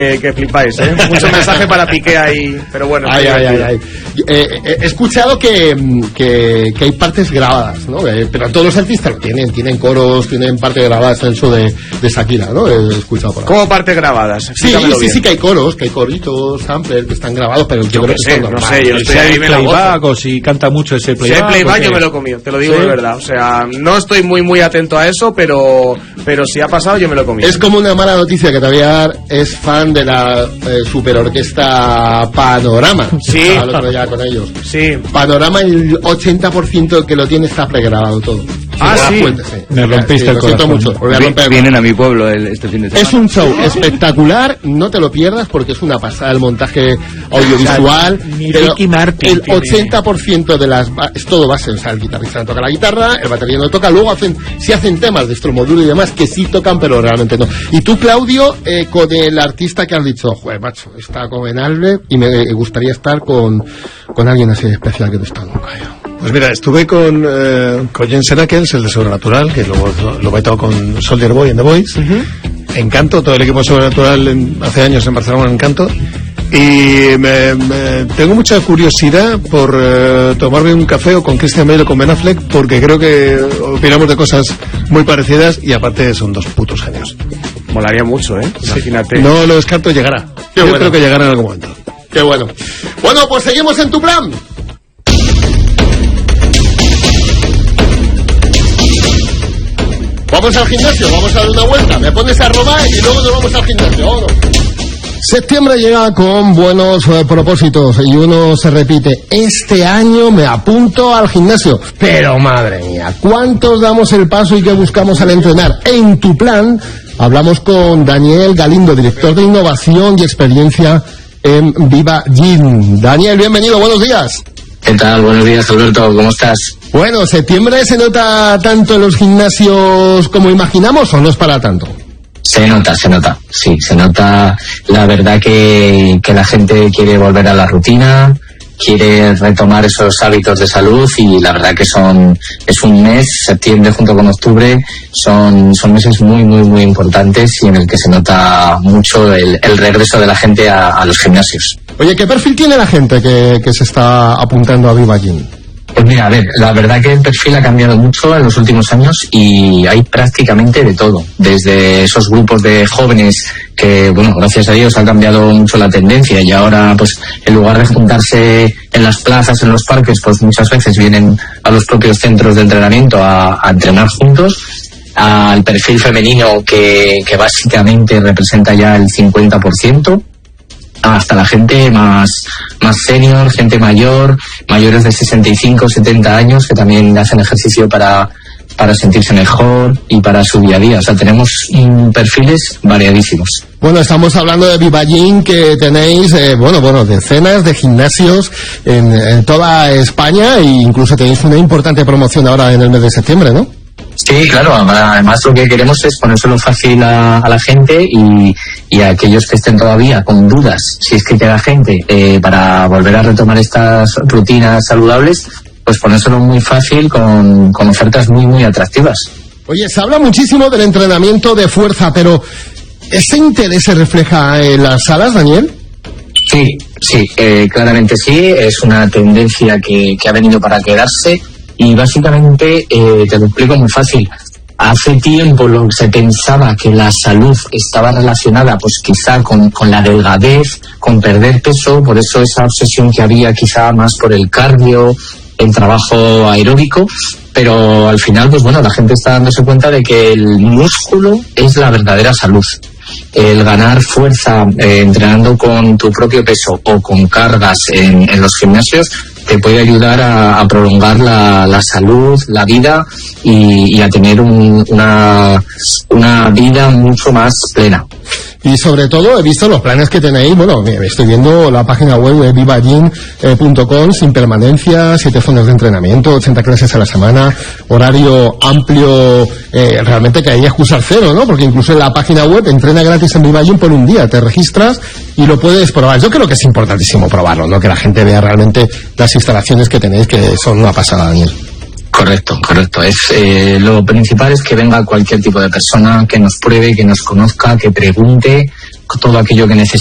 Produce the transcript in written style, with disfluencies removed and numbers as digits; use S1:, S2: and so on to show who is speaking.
S1: que flipáis, ¿eh? Mucho mensaje para Piqué ahí, pero bueno.
S2: Ay. He escuchado que hay partes grabadas, ¿no? Pero todos los artistas lo tienen coros, tienen partes grabadas, eso de Shakira, ¿no? He escuchado por ahí.
S1: ¿Cómo partes grabadas?
S2: Sí, que hay coros, que hay coritos, samplers, que están grabados, pero yo creo que
S1: no sé, yo estoy ahí
S3: playback, o si canta mucho ese playback.
S1: Si hay playback yo me lo comí, te lo digo de verdad. O sea, no estoy muy atento a eso, pero si ha pasado yo me lo comí.
S2: Es como una mala noticia que todavía es fan de la superorquesta Panorama.
S1: Sí.
S2: El otro día con ellos.
S1: Sí.
S2: Panorama, el 80% que lo tiene está pregrabado todo.
S1: Sí.
S2: Fuente, sí.
S3: Me rompiste el corazón.
S2: Mucho.
S4: Vienen a mi pueblo este fin de semana.
S2: Es un show espectacular, no te lo pierdas porque es una pasada el montaje audiovisual. Pero
S3: Ricky Martin
S2: el 80% de las es todo base, o sea, el guitarrista no toca la guitarra, el batería no toca, luego hacen temas de Stromoduro y demás que sí tocan, pero realmente no. Y tú, Claudio, con el artista que has dicho, joder, macho, está con Enalbe y me gustaría estar con alguien así de especial que no está nunca yo.
S5: Pues mira, estuve con Jensen Ackles, el de Sobrenatural, que luego lo he baitado con Soldier Boy en The Voice. Encanto, todo el equipo de Sobrenatural hace años en Barcelona, Encanto. Y tengo mucha curiosidad por tomarme un café o con Christian Bale o con Ben Affleck, porque creo que opinamos de cosas muy parecidas y aparte son dos putos genios.
S1: Molaría mucho, ¿eh? Imagínate.
S5: No lo descarto, llegará. Yo creo que llegará en algún momento.
S2: Qué bueno. Bueno, pues seguimos en tu plan. Vamos al gimnasio, vamos a dar una vuelta. Me pones a robar y luego nos vamos al gimnasio. ¿O no? Septiembre llega con buenos propósitos y uno se repite. Este año me apunto al gimnasio. Pero madre mía, ¿cuántos damos el paso y qué buscamos al entrenar? En tu plan hablamos con Daniel Galindo, director de innovación y experiencia en Viva Gym. Daniel, bienvenido, buenos días.
S6: ¿Qué tal? Buenos días, Alberto, ¿cómo estás?
S2: Bueno, ¿septiembre se nota tanto en los gimnasios como imaginamos o no es para tanto?
S6: Se nota, sí, se nota. La verdad que la gente quiere volver a la rutina, quiere retomar esos hábitos de salud y la verdad que es un mes, septiembre junto con octubre, son meses muy importantes y en el que se nota mucho el regreso de la gente a los gimnasios.
S2: Oye, ¿qué perfil tiene la gente que se está apuntando a Viva Gym?
S6: Pues mira, a ver, la verdad que el perfil ha cambiado mucho en los últimos años y hay prácticamente de todo. Desde esos grupos de jóvenes que, bueno, gracias a Dios ha cambiado mucho la tendencia y ahora, pues, en lugar de juntarse en las plazas, en los parques, pues muchas veces vienen a los propios centros de entrenamiento a entrenar juntos. Al perfil femenino que básicamente representa ya el 50%. Hasta la gente más senior, gente mayores de 65, 70 años, que también hacen ejercicio para sentirse mejor y para su día a día. O sea, tenemos perfiles variadísimos.
S2: Bueno, estamos hablando de Viva Gym, que tenéis, decenas de gimnasios en toda España e incluso tenéis una importante promoción ahora en el mes de septiembre, ¿no?
S6: Sí, claro, además lo que queremos es ponérselo fácil a la gente y a aquellos que estén todavía con dudas, si es que queda gente para volver a retomar estas rutinas saludables, pues ponérselo muy fácil con ofertas muy atractivas.
S2: Oye, se habla muchísimo del entrenamiento de fuerza, pero ¿ese interés se refleja en las salas, Daniel?
S6: Sí, claramente sí, es una tendencia que ha venido para quedarse. Y básicamente, te lo explico muy fácil. Hace tiempo se pensaba que la salud estaba relacionada, pues quizá con la delgadez, con perder peso, por eso esa obsesión que había quizá más por el cardio, el trabajo aeróbico, pero al final, pues bueno, la gente está dándose cuenta de que el músculo es la verdadera salud. El ganar fuerza entrenando con tu propio peso o con cargas en los gimnasios te puede ayudar a prolongar la salud, la vida y a tener una vida mucho más plena.
S2: Y sobre todo he visto los planes que tenéis, bueno, estoy viendo la página web de vivagym.com, sin permanencia, 7 zonas de entrenamiento, 80 clases a la semana, horario amplio, realmente que hay excusas cero, ¿no? Porque incluso en la página web entrena gratis en Viva Gym por un día, te registras y lo puedes probar. Yo creo que es importantísimo probarlo, ¿no? Que la gente vea realmente las instalaciones que tenéis, que son una pasada, Daniel.
S6: Correcto. Lo principal es que venga cualquier tipo de persona, que nos pruebe, que nos conozca, que pregunte todo aquello que necesitamos.